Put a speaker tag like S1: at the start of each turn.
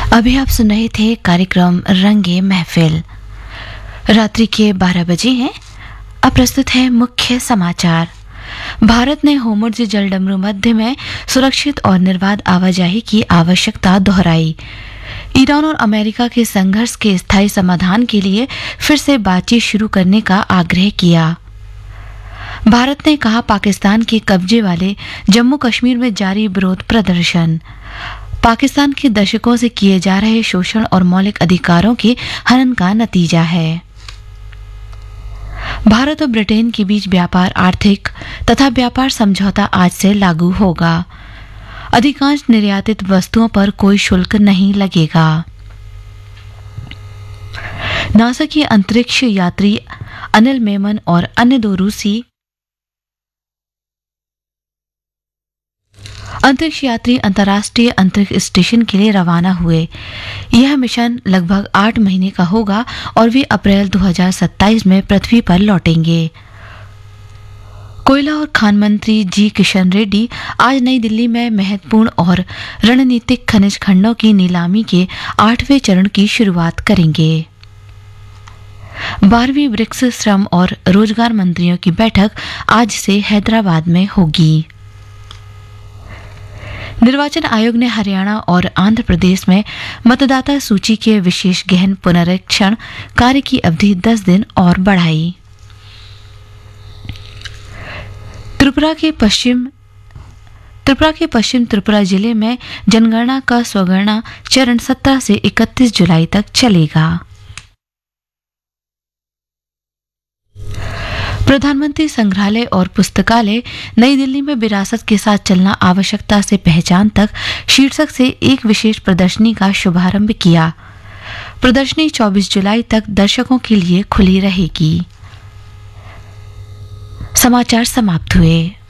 S1: अभी आप सुन रहे थे कार्यक्रम रंगे महफिल। रात्रि के 12 बजे हैं। अब प्रस्तुत है मुख्य समाचार। भारत ने होर्मुज़ जलडमरू मध्य में सुरक्षित और निर्बाध आवाजाही की आवश्यकता दोहराई। ईरान और अमेरिका के संघर्ष के स्थायी समाधान के लिए फिर से बातचीत शुरू करने का आग्रह किया। भारत ने कहा, पाकिस्तान के कब्जे वाले जम्मू कश्मीर में जारी विरोध प्रदर्शन पाकिस्तान के दशकों से किए जा रहे शोषण और मौलिक अधिकारों के हनन का नतीजा है। भारत और ब्रिटेन के बीच व्यापार, आर्थिक तथा व्यापार समझौता आज से लागू होगा। अधिकांश निर्यातित वस्तुओं पर कोई शुल्क नहीं लगेगा। नासा के अंतरिक्ष यात्री अनिल मेमन और अन्य 2 रूसी अंतरिक्ष यात्री अंतर्राष्ट्रीय अंतरिक्ष स्टेशन के लिए रवाना हुए। यह मिशन लगभग 8 महीने का होगा और वे अप्रैल 2027 में पृथ्वी पर लौटेंगे। कोयला और खान मंत्री जी किशन रेड्डी आज नई दिल्ली में महत्वपूर्ण और रणनीतिक खनिज खंडों की नीलामी के 8वें चरण की शुरुआत करेंगे। 12वीं ब्रिक्स श्रम और रोजगार मंत्रियों की बैठक आज से हैदराबाद में होगी। निर्वाचन आयोग ने हरियाणा और आंध्र प्रदेश में मतदाता सूची के विशेष गहन पुनरीक्षण कार्य की अवधि 10 दिन और बढ़ाई। त्रिपुरा के पश्चिम त्रिपुरा जिले में जनगणना का स्वगणना चरण 17 से 31 जुलाई तक चलेगा। प्रधानमंत्री संग्रहालय और पुस्तकालय नई दिल्ली में विरासत के साथ चलना, आवश्यकता से पहचान तक शीर्षक से एक विशेष प्रदर्शनी का शुभारंभ किया। प्रदर्शनी 24 जुलाई तक दर्शकों के लिए खुली रहेगी। समाचार समाप्त हुए।